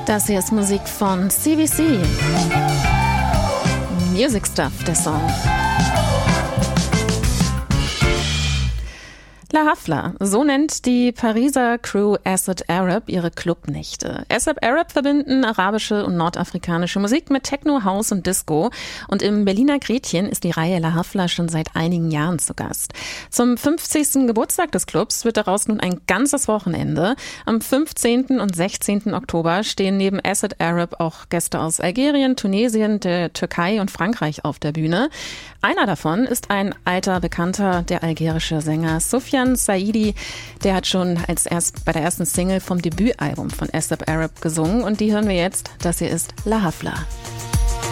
Das hier ist Musik von CVC. Music Stuff, der Song. La Hafla, so nennt die Pariser Crew Acid Arab ihre Clubnächte. Acid Arab verbinden arabische und nordafrikanische Musik mit Techno, House und Disco. Und im Berliner Gretchen ist die Reihe La Hafla schon seit einigen Jahren zu Gast. Zum 50. Geburtstag des Clubs wird daraus nun ein ganzes Wochenende. Am 15. und 16. Oktober stehen neben Acid Arab auch Gäste aus Algerien, Tunesien, der Türkei und Frankreich auf der Bühne. Einer davon ist ein alter Bekannter, der algerische Sänger Soufiane Saidi. Der hat schon bei der ersten Single vom Debütalbum von Acid Arab gesungen und die hören wir jetzt. Das hier ist La Hafla.